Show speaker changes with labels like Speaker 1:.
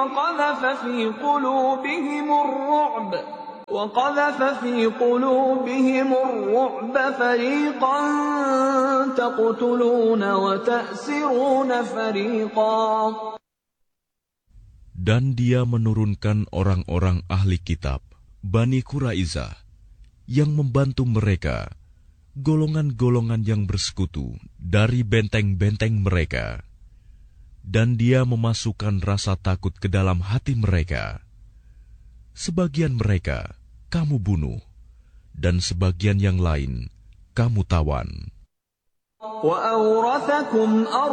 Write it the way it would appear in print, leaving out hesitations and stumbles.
Speaker 1: وقذف في قلوبهم الرعب فريقا تقتلون وتأسرون فريقا.
Speaker 2: Dan dia menurunkan orang-orang ahli kitab, Bani Quraizah, yang membantu mereka, golongan-golongan yang bersekutu dari benteng-benteng mereka. Dan dia memasukkan rasa takut ke dalam hati mereka. Sebagian mereka kamu bunuh, dan sebagian yang lain kamu tawan.